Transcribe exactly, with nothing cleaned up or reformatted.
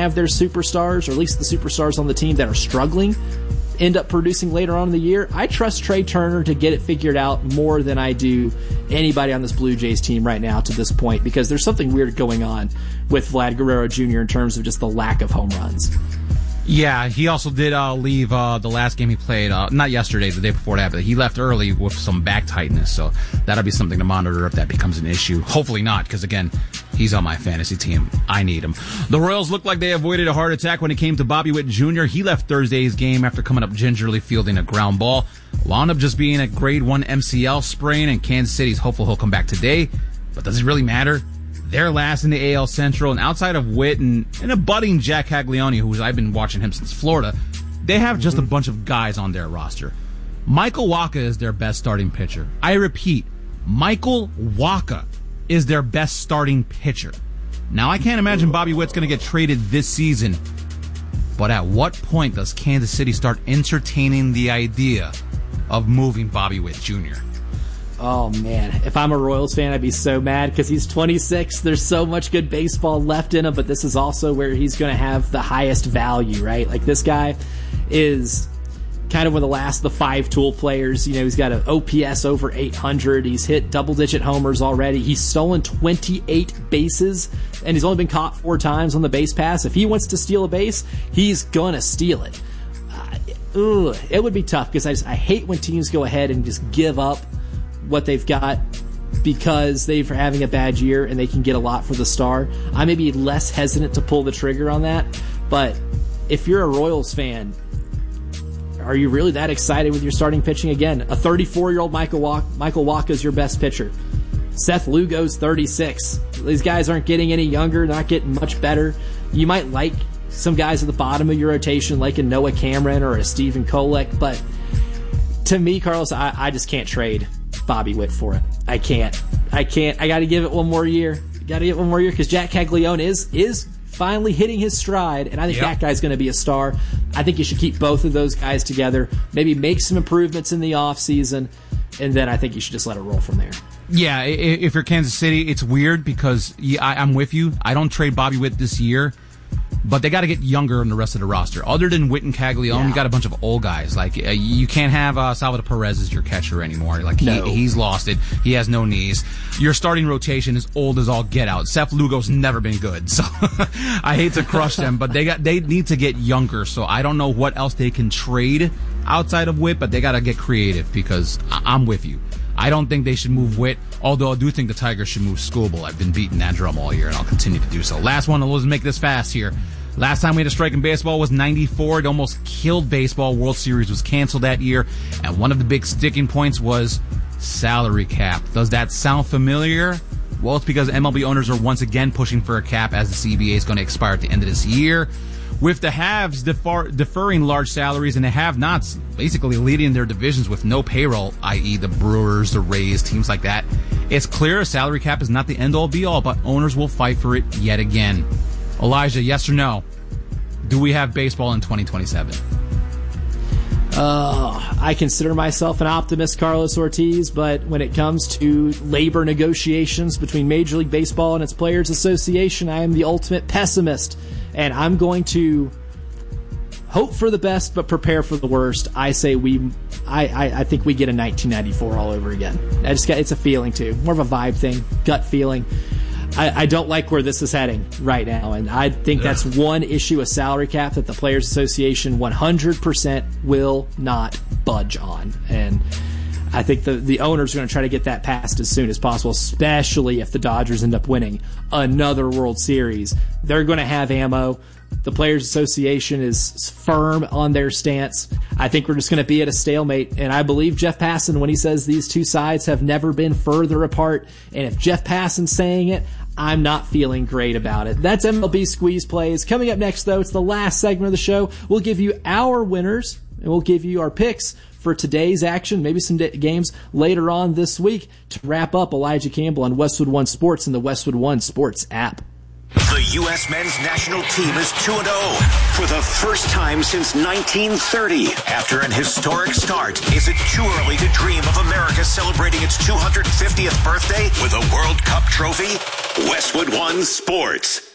have their superstars, or at least the superstars on the team that are struggling, end up producing later on in the year, I trust Trey Turner to get it figured out more than I do anybody on this Blue Jays team right now to this point, because there's something weird going on with Vlad Guerrero Junior in terms of just the lack of home runs. Yeah, he also did uh, leave uh, the last game he played, uh, not yesterday, the day before that, but he left early with some back tightness, so that'll be something to monitor if that becomes an issue. Hopefully not, because again, he's on my fantasy team. I need him. The Royals look like they avoided a heart attack when it came to Bobby Witt Junior He left Thursday's game after coming up gingerly fielding a ground ball. Wound up just being a grade one M C L sprain, and Kansas City's hopeful he'll come back today, but does it really matter? They're last in the A L Central, and outside of Witt and, and a budding Jack Caglione, who I've been watching him since Florida, they have just a bunch of guys on their roster. Michael Wacha is their best starting pitcher. I repeat, Michael Wacha is their best starting pitcher. Now, I can't imagine Bobby Witt's going to get traded this season, but at what point does Kansas City start entertaining the idea of moving Bobby Witt Junior? Oh, man. If I'm a Royals fan, I'd be so mad because he's twenty-six. There's so much good baseball left in him, but this is also where he's going to have the highest value, right? Like, this guy is kind of one of the last of the five tool players. You know, he's got an O P S over eight hundred. He's hit double-digit homers already. He's stolen twenty-eight bases, and he's only been caught four times on the base pass. If he wants to steal a base, he's going to steal it. Uh, ugh, it would be tough because I, just, I hate when teams go ahead and just give up what they've got because they're having a bad year and they can get a lot for the star. I may be less hesitant to pull the trigger on that, but if you're a Royals fan, are you really that excited with your starting pitching again? A thirty-four-year-old Michael Wacha, Michael Wacha is your best pitcher. Seth Lugo's thirty-six. These guys aren't getting any younger, not getting much better. You might like some guys at the bottom of your rotation, like a Noah Cameron or a Stephen Kolek, but to me, Carlos, I, I just can't trade Bobby Witt for it. I can't. I can't. I got to give it one more year. Got to give it one more year because Jack Caglione is is finally hitting his stride, and I think yep. that guy's going to be a star. I think you should keep both of those guys together, maybe make some improvements in the offseason, and then I think you should just let it roll from there. Yeah, if you're Kansas City, it's weird because yeah, I, I'm with you. I don't trade Bobby Witt this year, but they got to get younger in the rest of the roster. Other than Witt and Caglione, yeah. you got a bunch of old guys. Like uh, you can't have uh, Salvador Perez as your catcher anymore. Like he, no. he's lost it. He has no knees. Your starting rotation is old as all get out. Seth Lugo's never been good, so I hate to crush them, but they got they need to get younger. So I don't know what else they can trade outside of Witt, but they got to get creative because I- I'm with you. I don't think they should move Witt, although I do think the Tigers should move Skubal. I've been beating that drum all year, and I'll continue to do so. Last one, let's make this fast here. Last time we had a strike in baseball was ninety-four. It almost killed baseball. World Series was canceled that year, and one of the big sticking points was salary cap. Does that sound familiar? Well, it's because M L B owners are once again pushing for a cap as the C B A is going to expire at the end of this year. With the haves defer- deferring large salaries and the have-nots basically leading their divisions with no payroll, that is the Brewers, the Rays, teams like that, it's clear a salary cap is not the end-all be-all, but owners will fight for it yet again. Elijah, yes or no? Do we have baseball in twenty twenty-seven? Uh, I consider myself an optimist, Carlos Ortiz, but when it comes to labor negotiations between Major League Baseball and its Players Association, I am the ultimate pessimist. And I'm going to hope for the best, but prepare for the worst. I say we, I, I, I think we get a nineteen ninety-four all over again. I just got, it's a feeling too, more of a vibe thing, gut feeling. I, I don't like where this is heading right now, and I think that's one issue, a salary cap that the Players Association one hundred percent will not budge on. And I think the, the owners are going to try to get that passed as soon as possible, especially if the Dodgers end up winning another World Series. They're going to have ammo. The Players Association is firm on their stance. I think we're just going to be at a stalemate, and I believe Jeff Passan when he says these two sides have never been further apart, and if Jeff Passan's saying it, I'm not feeling great about it. That's M L B Squeeze Plays. Coming up next, though, it's the last segment of the show. We'll give you our winners, and we'll give you our picks for today's action, maybe some d- games later on this week. To wrap up, Elijah Campbell on Westwood One Sports and the Westwood One Sports app. The U S men's national team is two and oh for the first time since nineteen thirty. After an historic start, is it too early to dream of America celebrating its two hundred fiftieth birthday with a World Cup trophy? Westwood One Sports.